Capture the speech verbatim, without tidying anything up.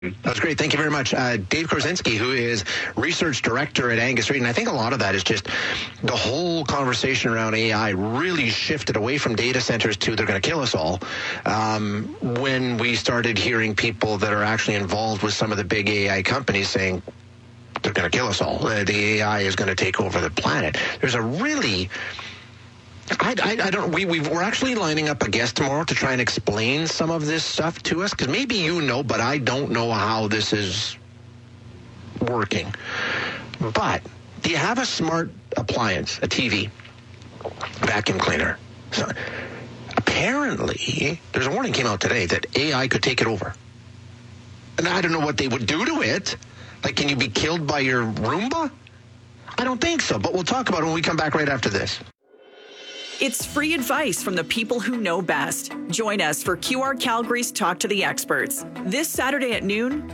That's great. Thank you very much. Uh, Dave Korzinski, who is research director at Angus Reid. And I think a lot of that is just the whole conversation around A I really shifted away from data centers to they're going to kill us all. Um, when we started hearing people that are actually involved with some of the big A I companies saying they're going to kill us all. Uh, the A I is going to take over the planet. There's a really... I, I, I don't. We we we're actually lining up a guest tomorrow to try and explain some of this stuff to us, because maybe you know, but I don't know how this is working. But do you have a smart appliance, a T V, vacuum cleaner? So apparently, there's a warning came out today that A I could take it over, and I don't know what they would do to it. Like, can you be killed by your Roomba? I don't think so. But we'll talk about it when we come back right after this. It's free advice from the people who know best. Join us for Q R Calgary's Talk to the Experts this Saturday at noon